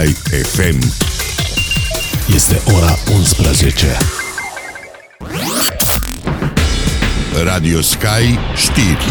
Sky FM. Este ora 11. Radio Sky știri.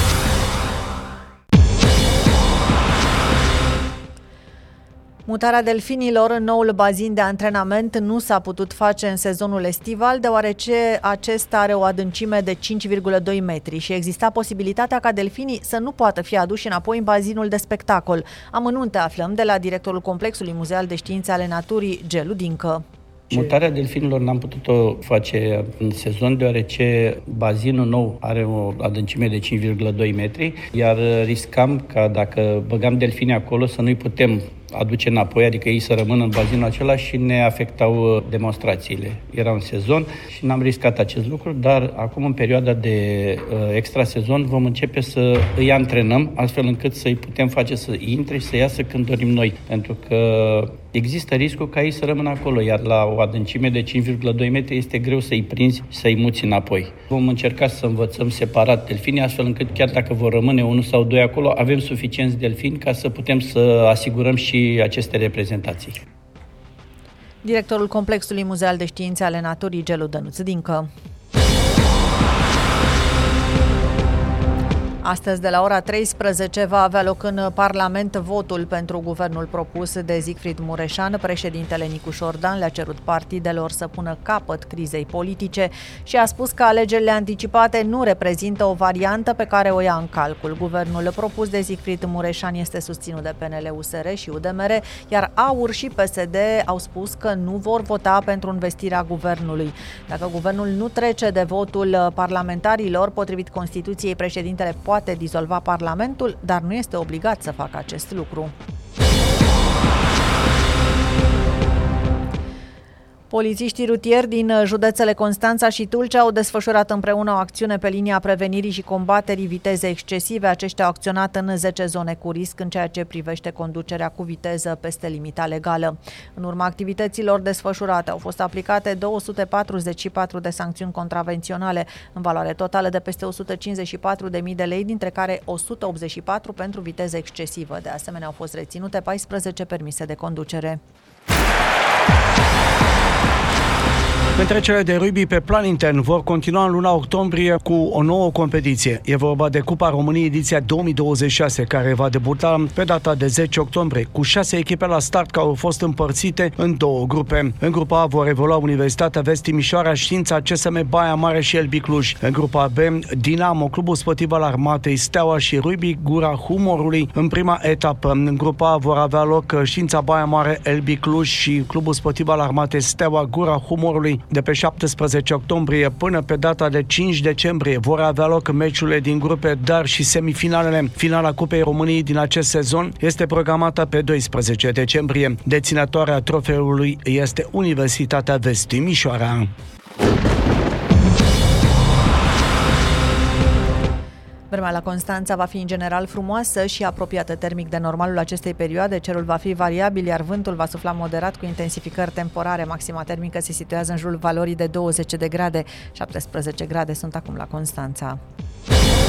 Mutarea delfinilor în noul bazin de antrenament nu s-a putut face în sezonul estival, deoarece acesta are o adâncime de 5,2 metri și exista posibilitatea ca delfinii să nu poată fi aduși înapoi în bazinul de spectacol. Amănunte aflăm de la directorul Complexului Muzeal de Științe ale Naturii, Gelu Dincă. Mutarea delfinilor n-am putut-o face în sezon, deoarece bazinul nou are o adâncime de 5,2 metri, iar riscam ca dacă băgam delfinii acolo să nu-i putem aduce înapoi, adică ei să rămână în bazinul acela și ne afectau demonstrațiile. Era un sezon și n-am riscat acest lucru, dar acum în perioada de extrasezon vom începe să îi antrenăm astfel încât să-i putem face să intre și să iasă când dorim noi, pentru că există riscul ca ei să rămână acolo, iar la o adâncime de 5,2 metri este greu să-i prinzi și să-i muți înapoi. Vom încerca să învățăm separat delfinii, astfel încât chiar dacă vor rămâne unul sau doi acolo, avem suficienți delfini ca să putem să asigurăm și aceste reprezentații. Directorul Complexului Muzeal de Științe ale Naturii, Gelu Dincă. Astăzi, de la ora 13, va avea loc în Parlament votul pentru guvernul propus de Siegfried Mureșan. Președintele Nicu Șordan le-a cerut partidelor să pună capăt crizei politice și a spus că alegerile anticipate nu reprezintă o variantă pe care o ia în calcul. Guvernul propus de Siegfried Mureșan este susținut de PNL, USR și UDMR, iar AUR și PSD au spus că nu vor vota pentru învestirea guvernului. Dacă guvernul nu trece de votul parlamentarilor, potrivit Constituției, președintele poate dizolva Parlamentul, dar nu este obligat să facă acest lucru. Polițiștii rutieri din județele Constanța și Tulcea au desfășurat împreună o acțiune pe linia prevenirii și combaterii vitezei excesive. Aceștia au acționat în 10 zone cu risc în ceea ce privește conducerea cu viteză peste limita legală. În urma activităților desfășurate au fost aplicate 244 de sancțiuni contravenționale în valoare totală de peste 154.000 de lei, dintre care 184 pentru viteză excesivă. De asemenea, au fost reținute 14 permise de conducere. Întrecerile de rugby pe plan intern vor continua în luna octombrie cu o nouă competiție. E vorba de Cupa României ediția 2026, care va debuta pe data de 10 octombrie, cu 6 echipe la start care au fost împărțite în două grupe. În grupa A vor evolua Universitatea Vest Timișoara, Știința, CSM Baia Mare și LB Cluj. În grupa B, Dinamo, Clubul Sportiv al Armatei, Steaua și Rugby Gura Humorului. În prima etapă, în grupa A vor avea loc Știința Baia Mare, LB Cluj și Clubul Sportiv al Armatei, Steaua Gura Humorului. De pe 17 octombrie până pe data de 5 decembrie vor avea loc meciurile din grupe, dar și semifinalele. Finala Cupei României din acest sezon este programată pe 12 decembrie. Deținătoarea trofeului este Universitatea Vest Timișoara. Vremea la Constanța va fi în general frumoasă și apropiată termic de normalul acestei perioade. Cerul va fi variabil, iar vântul va sufla moderat cu intensificări temporare. Maxima termică se situează în jurul valorii de 20 de grade. 17 grade sunt acum la Constanța.